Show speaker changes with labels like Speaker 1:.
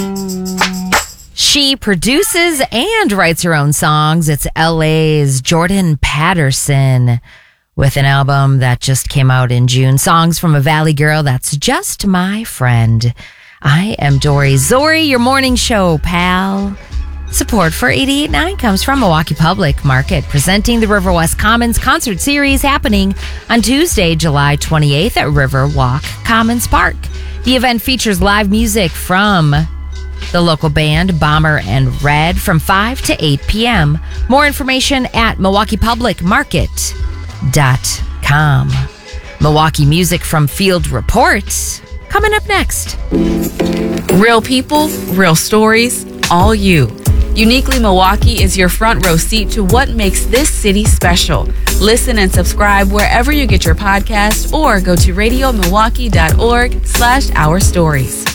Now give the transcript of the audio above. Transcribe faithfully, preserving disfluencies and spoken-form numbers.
Speaker 1: She produces and writes her own songs. It's L A's Jordan Patterson with an album that just came out in June. Songs from a Valley Girl, that's Just My Friend. I am Dory Zori, your morning show pal. Support for eighty-eight point nine comes from Milwaukee Public Market, presenting the River West Commons concert series happening on Tuesday, July twenty-eighth at Riverwalk Commons Park. The event features live music from the local band Bomber and Red from five to eight p.m. More information at milwaukee public market dot com. Milwaukee music from Field Report coming up next.
Speaker 2: Real people, real stories, all you. Uniquely Milwaukee is your front row seat to what makes this city special. Listen and subscribe wherever you get your podcast or go to radio milwaukee dot org slash our stories.